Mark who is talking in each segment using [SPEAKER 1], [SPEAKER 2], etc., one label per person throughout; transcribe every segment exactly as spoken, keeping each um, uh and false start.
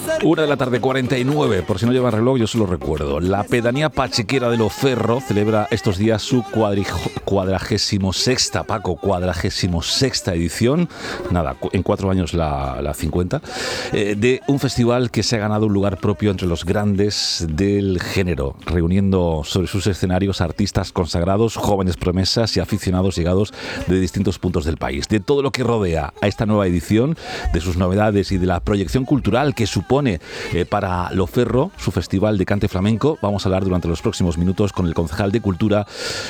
[SPEAKER 1] Una de la tarde, cuarenta y nueve, por si no lleva reloj, yo se lo recuerdo. La pedanía pachequera de Loferro celebra estos días su cuadragésimo sexta, Paco, cuadragésimo sexta edición, nada, en cuatro años la, la cincuenta, eh, de un festival que se ha ganado un lugar propio entre los grandes del género, reuniendo sobre sus escenarios artistas consagrados, jóvenes promesas y aficionados llegados de distintos puntos del país. De todo lo que rodea a esta nueva edición, de sus novedades y de la proyección cultural que supone eh, para Loferro, su festival de cante flamenco, vamos a hablar durante los próximos minutos con el concejal de Cultura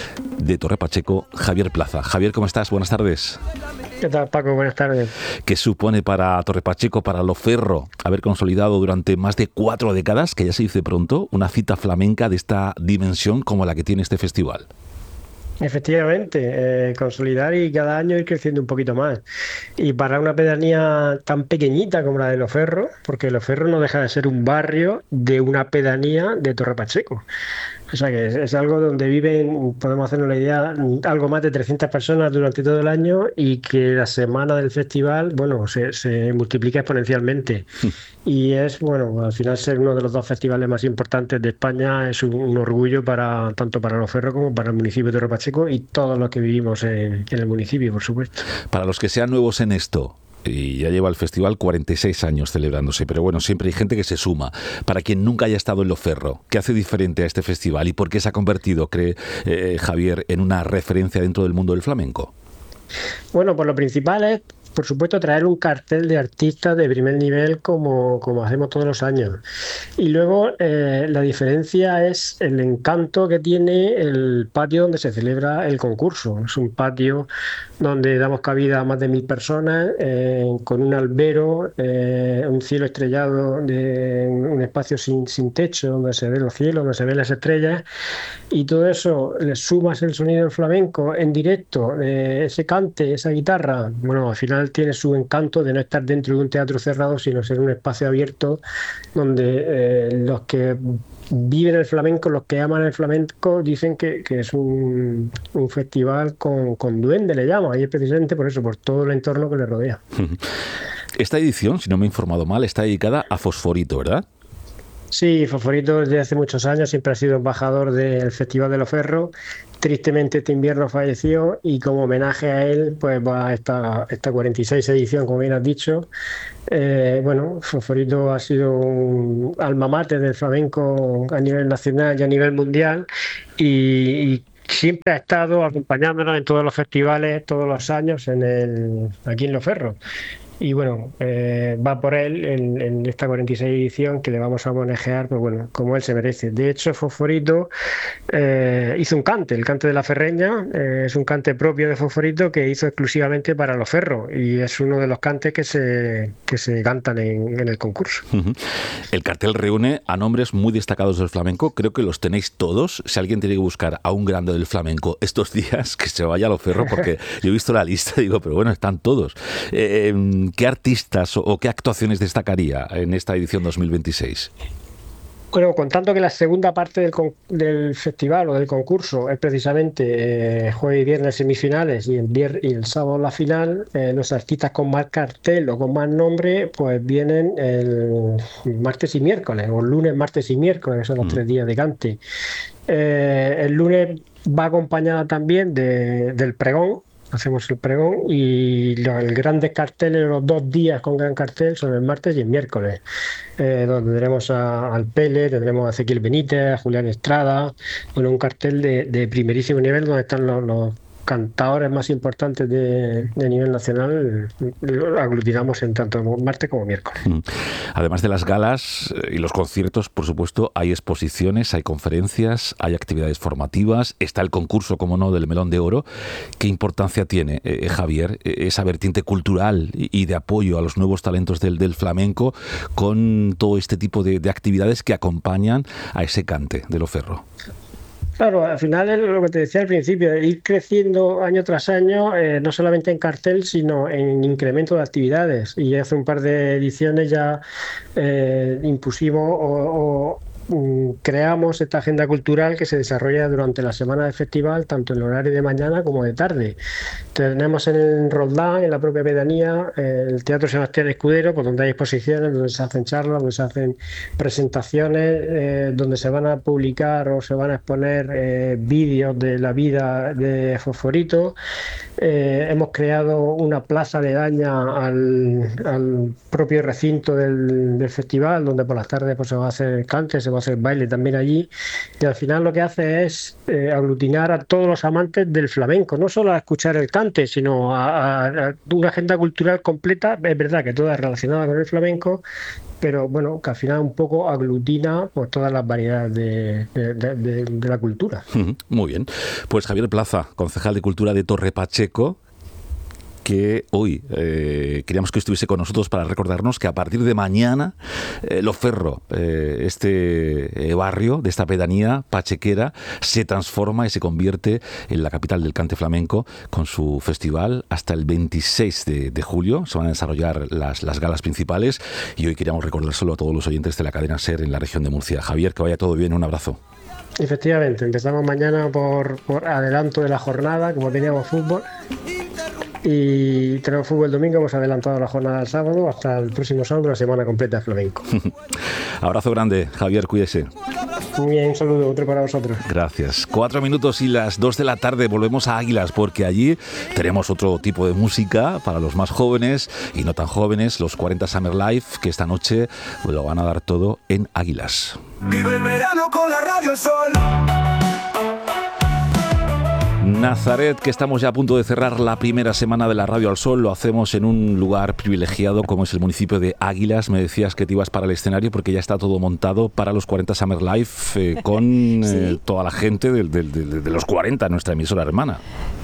[SPEAKER 1] de Torre Pacheco, Javier Plaza. Javier, ¿cómo estás? Buenas tardes.
[SPEAKER 2] ¿Qué tal, Paco? Buenas tardes.
[SPEAKER 1] ¿Qué supone para Torre Pacheco, para Loferro, haber consolidado durante más de cuatro décadas, que ya se dice pronto, una cita flamenca de esta dimensión como la que tiene este festival?
[SPEAKER 2] Efectivamente, eh, consolidar y cada año ir creciendo un poquito más. Y para una pedanía tan pequeñita como la de Loferro, porque Loferro no deja de ser un barrio de una pedanía de Torre Pacheco. O sea que es, es algo donde viven, podemos hacernos la idea, algo más de trescientas personas durante todo el año y que la semana del festival, bueno, se, se multiplica exponencialmente. Y es, bueno, al final ser uno de los dos festivales más importantes de España es un, un orgullo para tanto para Loferro como para el municipio de Torre Pacheco y todos los que vivimos en, en el municipio, por supuesto.
[SPEAKER 1] Para los que sean nuevos en esto, y ya lleva el festival cuarenta y seis años celebrándose, pero bueno, siempre hay gente que se suma. Para quien nunca haya estado en Loferro, ¿qué hace diferente a este festival y por qué se ha convertido, cree eh, Javier, en una referencia dentro del mundo del flamenco?
[SPEAKER 2] Bueno, pues lo principal es, por supuesto, traer un cartel de artistas de primer nivel como, como hacemos todos los años. Y luego eh, la diferencia es el encanto que tiene el patio donde se celebra el concurso. Es un patio donde damos cabida a más de mil personas, eh, con un albero, eh, un cielo estrellado, de un espacio sin, sin techo, donde se ven los cielos, donde se ven las estrellas, y todo eso le sumas el sonido del flamenco en directo, eh, ese cante, esa guitarra, bueno, al final tiene su encanto de no estar dentro de un teatro cerrado, sino ser un espacio abierto donde eh, los que viven el flamenco, los que aman el flamenco, dicen que, que es un, un festival con, con duende, le llaman, y es precisamente por eso, por todo el entorno que le rodea.
[SPEAKER 1] Esta edición, si no me he informado mal, está dedicada a Fosforito, ¿verdad?
[SPEAKER 2] Sí, Fosforito desde hace muchos años siempre ha sido embajador del Festival de Loferro. Tristemente este invierno falleció y como homenaje a él pues va esta, esta cuarenta y seis edición, como bien has dicho. Eh, bueno, Fosforito ha sido un alma mater del flamenco a nivel nacional y a nivel mundial y, y siempre ha estado acompañándonos en todos los festivales, todos los años en el, aquí en Loferro. Y bueno, eh, va por él en, en esta cuarenta y seis edición que le vamos a homenajear, pues bueno, como él se merece. De hecho, Fosforito eh, hizo un cante, el cante de la Ferreña, eh, es un cante propio de Fosforito que hizo exclusivamente para Loferro y es uno de los cantes que se, que se cantan en, en el concurso.
[SPEAKER 1] Uh-huh. El cartel reúne a nombres muy destacados del flamenco, creo que los tenéis todos. Si alguien tiene que buscar a un grande del flamenco estos días, que se vaya a Loferro, porque yo he visto la lista y digo, pero bueno, están todos. Eh, ¿Qué artistas o qué actuaciones destacaría en esta edición dos mil veintiséis?
[SPEAKER 2] Bueno, contando que la segunda parte del, del festival o del concurso es precisamente eh, jueves y viernes semifinales y el, vier y el sábado la final, eh, los artistas con más cartel o con más nombre pues vienen el martes y miércoles, o lunes, martes y miércoles, que son los mm. tres días de cante. Eh, el lunes va acompañada también de, del pregón. Hacemos el pregón y los grandes carteles, los dos días con gran cartel son el martes y el miércoles, eh, donde tendremos a, al Pele, tendremos a Ezequiel Benítez, a Julián Estrada, bueno, un cartel de, de primerísimo nivel donde están los, los cantadores más importantes de, de nivel nacional, lo aglutinamos en tanto martes como miércoles.
[SPEAKER 1] Además de las galas y los conciertos, por supuesto, hay exposiciones, hay conferencias, hay actividades formativas, está el concurso, como no, del Melón de Oro. ¿Qué importancia tiene, eh, Javier, esa vertiente cultural y de apoyo a los nuevos talentos del, del flamenco con todo este tipo de, de actividades que acompañan a ese cante de Loferro?
[SPEAKER 2] Claro, al final es lo que te decía al principio, ir creciendo año tras año, eh, no solamente en cartel, sino en incremento de actividades. Y hace un par de ediciones ya eh, impusimos o, o creamos esta agenda cultural que se desarrolla durante la semana del festival, tanto en el horario de mañana como de tarde. Tenemos en Roldán, en la propia pedanía, el Teatro Sebastián Escudero, pues donde hay exposiciones, donde se hacen charlas, donde se hacen presentaciones, eh, donde se van a publicar o se van a exponer eh, vídeos de la vida de Fosforito. Eh, hemos creado una plaza aledaña al, al propio recinto del, del festival, donde por las tardes pues, se va a hacer cante, se va a hacer baile también allí, y al final lo que hace es eh, aglutinar a todos los amantes del flamenco, no solo a escuchar el cante, sino a, a, a una agenda cultural completa. Es verdad que toda relacionada con el flamenco, pero bueno, que al final un poco aglutina pues, todas las variedades de, de, de, de la cultura.
[SPEAKER 1] Muy bien. Pues Javier Plaza, concejal de Cultura de Torre Pacheco, que hoy eh, queríamos que estuviese con nosotros para recordarnos que a partir de mañana eh, Loferro, eh, este eh, barrio de esta pedanía pachequera, se transforma y se convierte en la capital del cante flamenco con su festival hasta el veintiséis de, de julio. Se van a desarrollar las, las galas principales y hoy queríamos recordárselo a todos los oyentes de la cadena SER en la región de Murcia. Javier, que vaya todo bien, un abrazo.
[SPEAKER 2] Efectivamente, empezamos mañana por, por adelanto de la jornada, como teníamos fútbol. Y tenemos fútbol el domingo, hemos adelantado la jornada del sábado hasta el próximo sábado, una semana completa de flamenco.
[SPEAKER 1] Abrazo grande, Javier, cuídese.
[SPEAKER 2] Muy bien, un saludo, otro para vosotros.
[SPEAKER 1] Gracias. Cuatro minutos y las dos de la tarde volvemos a Águilas, porque allí tenemos otro tipo de música para los más jóvenes y no tan jóvenes, los cuarenta Summer Life, que esta noche lo van a dar todo en Águilas.
[SPEAKER 3] Vive el verano con la Radio El Sol.
[SPEAKER 1] Nazaret, que estamos ya a punto de cerrar la primera semana de la Radio al Sol, lo hacemos en un lugar privilegiado como es el municipio de Águilas. Me decías que te ibas para el escenario porque ya está todo montado para los cuarenta Summer Life eh, con
[SPEAKER 4] sí.
[SPEAKER 1] eh, toda la gente de, de, de, de los cuarenta, nuestra emisora hermana.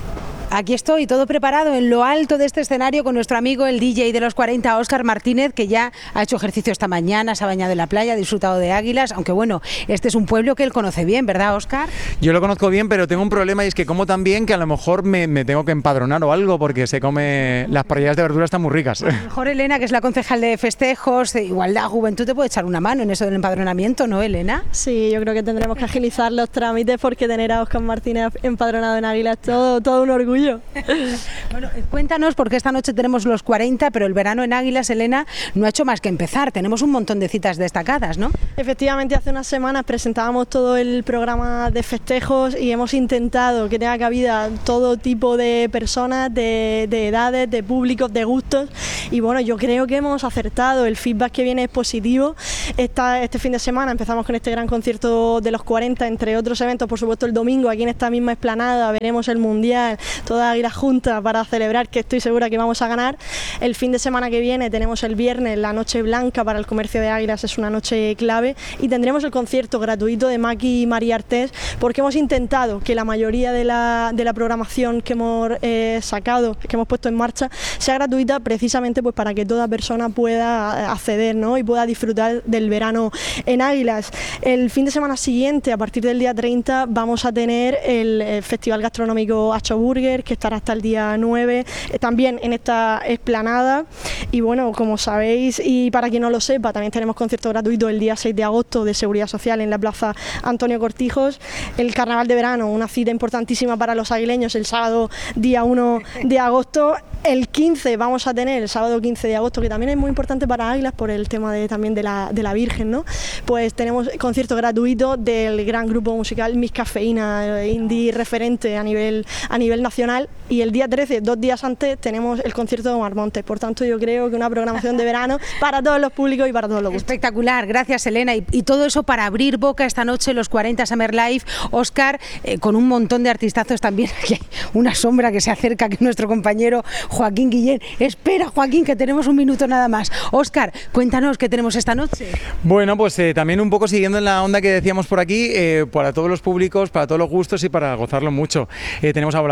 [SPEAKER 4] Aquí estoy, todo preparado en lo alto de este escenario con nuestro amigo el D J de los cuarenta, Óscar Martínez, que ya ha hecho ejercicio esta mañana, se ha bañado en la playa, ha disfrutado de Águilas, aunque bueno, este es un pueblo que él conoce bien, ¿verdad, Óscar?
[SPEAKER 5] Yo lo conozco bien, pero tengo un problema y es que como tan bien que a lo mejor me, me tengo que empadronar o algo, porque se come, las parrilladas de verdura están muy ricas.
[SPEAKER 4] A lo mejor Elena, que es la concejal de festejos, de igualdad, juventud, te puede echar una mano en eso del empadronamiento, ¿no, Elena?
[SPEAKER 6] Sí, yo creo que tendremos que agilizar los trámites porque tener a Óscar Martínez empadronado en Águilas es todo, todo un orgullo.
[SPEAKER 4] Bueno, cuéntanos, porque esta noche tenemos los cuarenta, pero el verano en Águilas, Elena, no ha hecho más que empezar. Tenemos un montón de citas destacadas, ¿no?
[SPEAKER 6] Efectivamente, hace unas semanas presentábamos todo el programa de festejos y hemos intentado que tenga cabida todo tipo de personas, de, de edades, de públicos, de gustos. Y bueno, yo creo que hemos acertado. El feedback que viene es positivo. Esta, este fin de semana empezamos con este gran concierto de los cuarenta, entre otros eventos, por supuesto el domingo aquí en esta misma explanada veremos el Mundial, toda Águilas juntas para celebrar, que estoy segura que vamos a ganar. El fin de semana que viene tenemos el viernes la Noche Blanca para el comercio de Águilas, es una noche clave, y tendremos el concierto gratuito de Maki y María Artés, porque hemos intentado que la mayoría de la, de la programación que hemos eh, sacado, que hemos puesto en marcha, sea gratuita precisamente pues para que toda persona pueda acceder, ¿no? Y pueda disfrutar del verano en Águilas. El fin de semana siguiente, a partir del día treinta, vamos a tener el, el Festival Gastronómico Acho Burger, que estará hasta el día nueve, eh, también en esta explanada. Y bueno, como sabéis, y para quien no lo sepa, también tenemos concierto gratuito el día seis de agosto de Seguridad Social en la Plaza Antonio Cortijos. El Carnaval de Verano, una cita importantísima para los aguileños, el sábado día uno de agosto. El quince vamos a tener, el sábado quince de agosto, que también es muy importante para Águilas por el tema de, también de la, de la Virgen, ¿no? Pues tenemos concierto gratuito del gran grupo musical Miss Cafeína, indie referente a nivel, a nivel nacional. Y el día trece, dos días antes, tenemos el concierto de Omar Montes. Por tanto, yo creo que una programación de verano para todos los públicos y para todos los gustos.
[SPEAKER 4] Espectacular, gracias Elena. Y, y todo eso para abrir boca esta noche, los cuarenta Summer Life. Óscar, eh, con un montón de artistazos también. Aquí hay una sombra que se acerca, que es nuestro compañero Joaquín Guillén. Espera, Joaquín, que tenemos un minuto nada más. Óscar, cuéntanos qué tenemos esta noche.
[SPEAKER 5] Bueno, pues eh, también un poco siguiendo en la onda que decíamos por aquí, eh, para todos los públicos, para todos los gustos y para gozarlo mucho. Eh, tenemos a Bolaventa,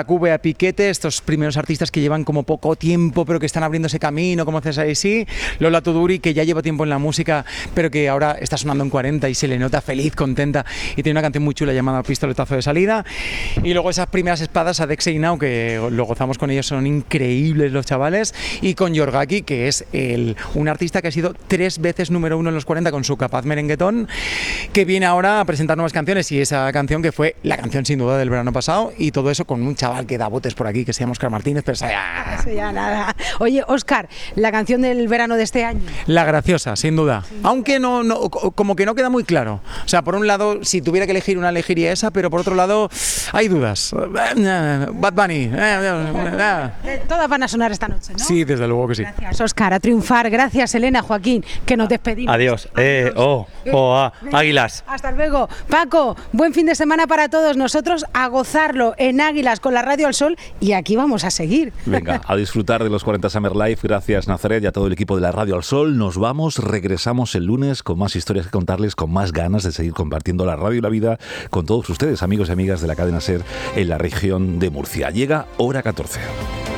[SPEAKER 5] Cube, a Piquete, estos primeros artistas que llevan como poco tiempo, pero que están abriendo ese camino, como César y sí, Lola Tuduri, que ya lleva tiempo en la música, pero que ahora está sonando en cuarenta y se le nota feliz, contenta, y tiene una canción muy chula llamada Pistoletazo de salida. Y luego esas primeras espadas, Adexe y Nau, que lo gozamos con ellos, son increíbles los chavales, y con Yorgaki, que es el, un artista que ha sido tres veces número uno en los cuarenta con su Capaz Merenguetón, que viene ahora a presentar nuevas canciones, y esa canción que fue la canción sin duda del verano pasado, y todo eso con un chaval que da botes por aquí, que se llama Óscar Martínez, pero eso ya...
[SPEAKER 4] Eso ya nada. Oye, Óscar, la canción del verano de este año.
[SPEAKER 5] La graciosa, sin duda. Sí. Aunque no, no, como que no queda muy claro. O sea, por un lado, si tuviera que elegir una, elegiría esa, pero por otro lado, hay dudas. Bad Bunny.
[SPEAKER 4] Todas van a sonar esta noche, ¿no?
[SPEAKER 5] Sí, desde luego que sí.
[SPEAKER 4] Gracias, Óscar, a triunfar. Gracias, Elena, Joaquín, que nos despedimos.
[SPEAKER 7] Adiós. Eh, oh, oh, ah, Águilas.
[SPEAKER 4] Hasta luego. Paco, buen fin de semana para todos nosotros, a gozarlo en Águilas con la Radio al Sol, y aquí vamos a seguir.
[SPEAKER 1] Venga, a disfrutar de los cuarenta Summer Live. Gracias, Nazaret, y a todo el equipo de la Radio al Sol. Nos vamos, regresamos el lunes con más historias que contarles, con más ganas de seguir compartiendo la radio y la vida con todos ustedes, amigos y amigas de la cadena SER en la región de Murcia. Llega Hora catorce.